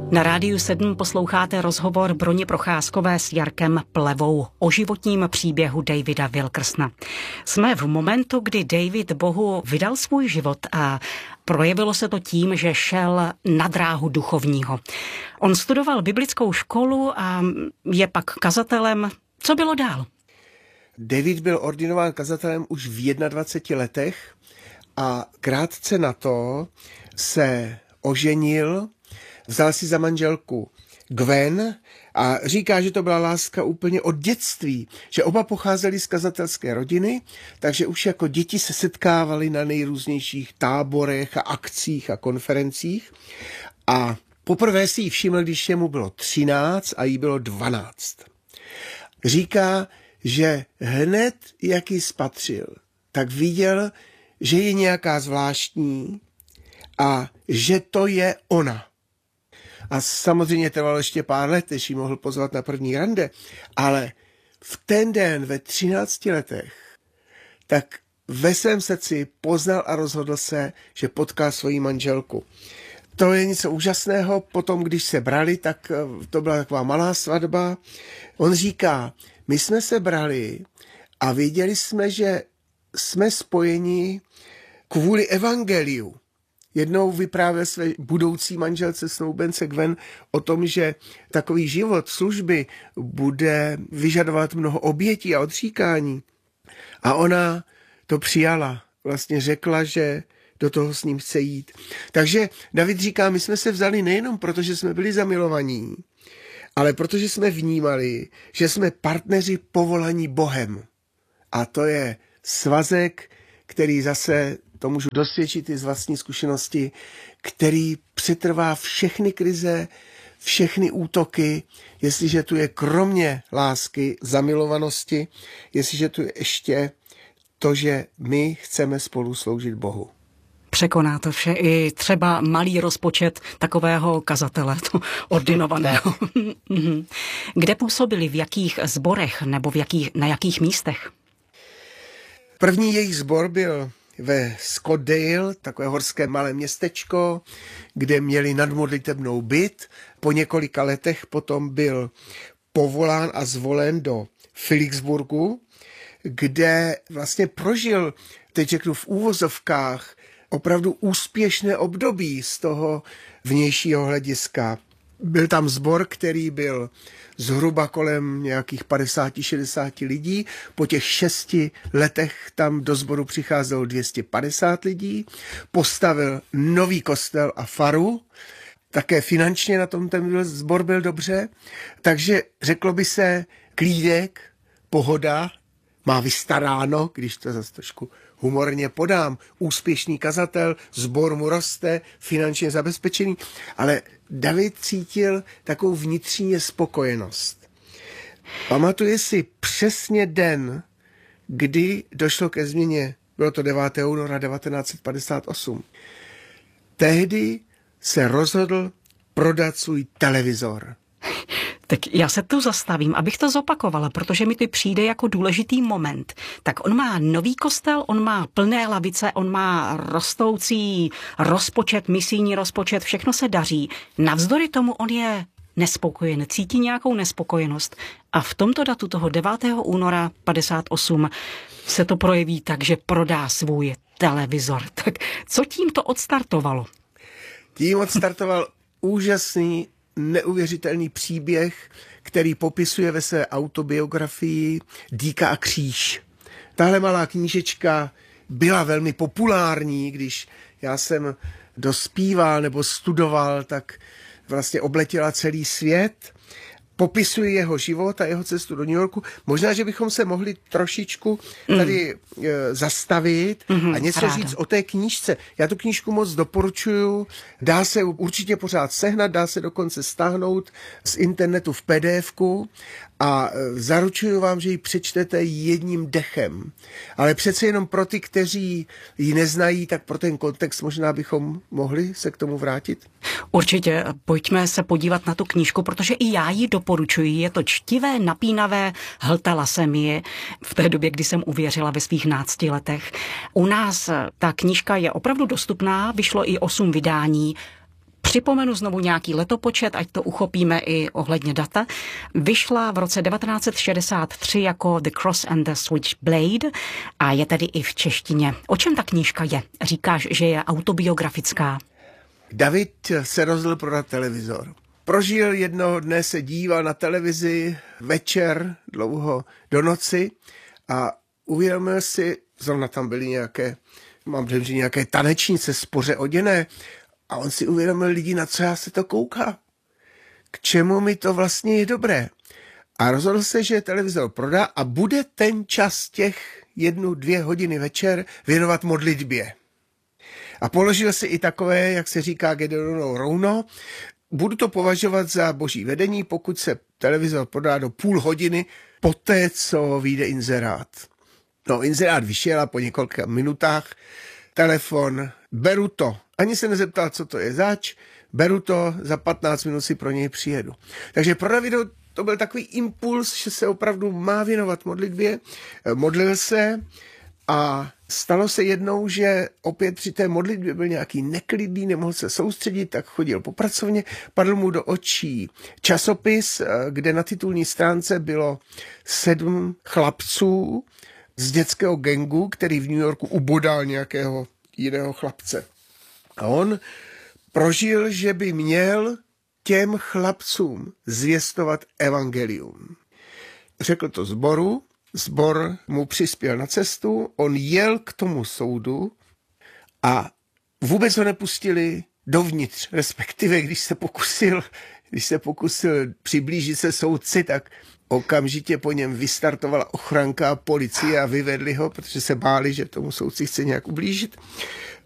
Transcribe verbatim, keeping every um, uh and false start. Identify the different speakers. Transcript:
Speaker 1: Na Rádiu sedm posloucháte rozhovor Broně Procházkové s Jarkem Plevou o životním příběhu Davida Wilkersona. Jsme v momentu, kdy David Bohu vydal svůj život a projevilo se to tím, že šel na dráhu duchovního. On studoval biblickou školu a je pak kazatelem. Co bylo dál?
Speaker 2: David byl ordinován kazatelem už v dvaceti jedné letech a krátce na to se oženil, vzal si za manželku Gwen a říká, že to byla láska úplně od dětství, že oba pocházeli z kazatelské rodiny, takže už jako děti se setkávali na nejrůznějších táborech a akcích a konferencích a poprvé si ji všiml, když mu bylo třináct a jí bylo dvanáct. Říká, že hned, jak ji spatřil, tak viděl, že je nějaká zvláštní a že to je ona. A samozřejmě trvalo ještě pár let, než ji mohl pozvat na první rande, ale v ten den ve třinácti letech tak ve svém srdci poznal a rozhodl se, že potká svoji manželku. To je něco úžasného, potom když se brali, tak to byla taková malá svatba. On říká, my jsme se brali a věděli jsme, že jsme spojeni kvůli evangeliu. Jednou vyprávěl své budoucí manželce snoubence Gwen o tom, že takový život služby bude vyžadovat mnoho obětí a odříkání. A ona to přijala. Vlastně řekla, že do toho s ním chce jít. Takže David říká, my jsme se vzali nejenom proto, že jsme byli zamilovaní, ale protože jsme vnímali, že jsme partneři povolaní Bohem. A to je svazek, který zase, to můžu dosvědčit i z vlastní zkušenosti, který přetrvá všechny krize, všechny útoky, jestliže tu je kromě lásky, zamilovanosti, jestliže tu je ještě to, že my chceme spolu sloužit Bohu.
Speaker 1: Překoná to vše i třeba malý rozpočet takového kazatele, to ordinovaného. Kde působili, v jakých sborech nebo v jakých, na jakých místech?
Speaker 2: První jejich sbor byl ve Scottdale, takové horské malé městečko, kde měli nadmodlitebnou byt. Po několika letech potom byl povolán a zvolen do Philipsburgu, kde vlastně prožil, teď řeknu v úvozovkách, opravdu úspěšné období z toho vnějšího hlediska. Byl tam sbor, který byl zhruba kolem nějakých padesát šedesát lidí. Po těch šesti letech tam do sboru přicházelo dvě stě padesát lidí. Postavil nový kostel a faru. Také finančně na tom ten sbor byl dobře. Takže řeklo by se klídek, pohoda, má vystaráno, když to zase trošku humorně podám. Úspěšný kazatel, sbor mu roste, finančně zabezpečený, ale David cítil takovou vnitřní spokojenost. Pamatuje si přesně den, kdy došlo ke změně, bylo to devátého února devatenáct set padesát osm. Tehdy se rozhodl prodat svůj televizor.
Speaker 1: Tak já se tu zastavím, abych to zopakovala, protože mi to přijde jako důležitý moment. Tak on má nový kostel, on má plné lavice, on má rostoucí rozpočet, misijní rozpočet, všechno se daří. Navzdory tomu on je nespokojen, cítí nějakou nespokojenost. A v tomto datu toho devátého února padesát osm se to projeví tak, že prodá svůj televizor. Tak co tím to odstartovalo?
Speaker 2: Tím odstartoval úžasný, neuvěřitelný příběh, který popisuje ve své autobiografii Dýka a kříž. Tahle malá knížečka byla velmi populární, když já jsem dospíval nebo studoval, tak vlastně obletěla celý svět. Popisuje jeho život a jeho cestu do New Yorku. Možná, že bychom se mohli trošičku tady mm. e, zastavit mm-hmm, a něco ráda. říct o té knížce. Já tu knížku moc doporučuju. Dá se určitě pořád sehnat, dá se dokonce stáhnout z internetu v pé dé efku a e, zaručuju vám, že ji přečtete jedním dechem. Ale přece jenom pro ty, kteří ji neznají, tak pro ten kontext možná bychom mohli se k tomu vrátit.
Speaker 1: Určitě, pojďme se podívat na tu knížku, protože i já ji doporučuji. Je to čtivé, napínavé, hltala jsem ji v té době, kdy jsem uvěřila ve svých nácti letech. U nás ta knížka je opravdu dostupná, vyšlo i osm vydání. Připomenu znovu nějaký letopočet, ať to uchopíme i ohledně data. Vyšla v roce devatenáct set šedesát tři jako The Cross and the Switchblade a je tedy i v češtině. O čem ta knížka je? Říkáš, že je autobiografická.
Speaker 2: David se rozhodl prodat televizor. Prožil jednoho dne, se díval na televizi večer, dlouho do noci a uvědomil si, zrovna tam byly nějaké, mám dojem, že nějaké tanečnice spoře oděné, a on si uvědomil, lidi, na co já se to kouká. K čemu mi to vlastně je dobré. A rozhodl se, že televizor prodá a bude ten čas těch jednu, dvě hodiny večer věnovat modlitbě. A položil si i takové, jak se říká, Gedeonovo rouno. Budu to považovat za boží vedení, pokud se televizor prodá do půl hodiny poté, co vyjde inzerát. No, inzerát vyšel a po několika minutách telefon, beru to. Ani se nezeptal, co to je zač, beru to, za patnáct minut si pro něj přijedu. Takže pro Davida to byl takový impuls, že se opravdu má věnovat modlitbě. Modlil se a stalo se jednou, že opět při té modlitbě byl nějaký neklidný, nemohl se soustředit, tak chodil po pracovně, padl mu do očí časopis, kde na titulní stránce bylo sedm chlapců z dětského gangu, který v New Yorku ubodal nějakého jiného chlapce. A on prožil, že by měl těm chlapcům zvěstovat evangelium. Řekl to sboru, sbor mu přispěl na cestu, on jel k tomu soudu a vůbec ho nepustili dovnitř, respektive když se pokusil, když se pokusil přiblížit se soudci, tak okamžitě po něm vystartovala ochranka a policie a vyvedli ho, protože se báli, že tomu soudci chce nějak ublížit.